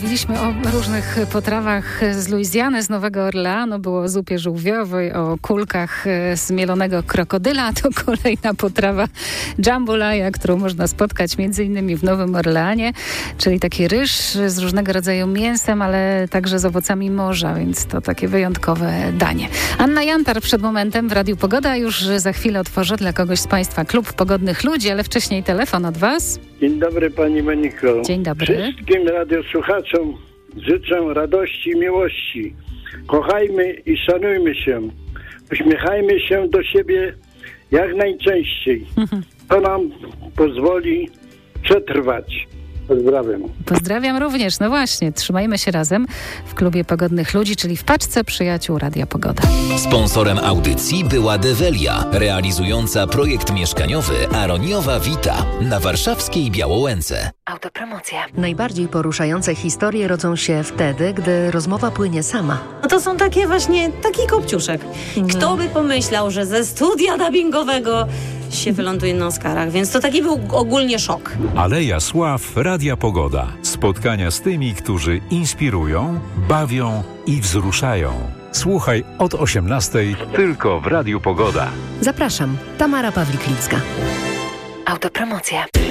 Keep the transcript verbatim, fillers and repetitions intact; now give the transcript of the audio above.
Mówiliśmy o różnych potrawach z Luizjany, z Nowego Orleanu. Było o zupie żółwiowej, o kulkach z mielonego krokodyla. To kolejna potrawa jambalaya, którą można spotkać między innymi w Nowym Orleanie, czyli taki ryż z różnego rodzaju mięsem, ale także z owocami morza, więc to takie wyjątkowe danie. Anna Jantar przed momentem w Radiu Pogoda. Już za chwilę otworzę dla kogoś z Państwa klub Pogodnych Ludzi, ale wcześniej telefon od Was. Dzień dobry Pani Moniko. Dzień dobry. Wszystkim radiosłuchaczom życzę radości i miłości. Kochajmy i szanujmy się. Uśmiechajmy się do siebie jak najczęściej. To nam pozwoli przetrwać. Pozdrawiam. Pozdrawiam również. No właśnie, trzymajmy się razem w klubie Pogodnych Ludzi, czyli w paczce przyjaciół Radia Pogoda. Sponsorem audycji była Develia, realizująca projekt mieszkaniowy Aroniowa Vita na warszawskiej Białołęce. Autopromocja. Najbardziej poruszające historie rodzą się wtedy, gdy rozmowa płynie sama. No to są takie właśnie, taki kopciuszek. Kto by pomyślał, że ze studia dubbingowego się wyląduje na Oscarach, więc to taki był ogólnie szok. Aleja Sław, Radia Pogoda. Spotkania z tymi, którzy inspirują, bawią i wzruszają. Słuchaj od osiemnastej tylko w Radiu Pogoda. Zapraszam, Tamara Pawlik-Licka. Autopromocja.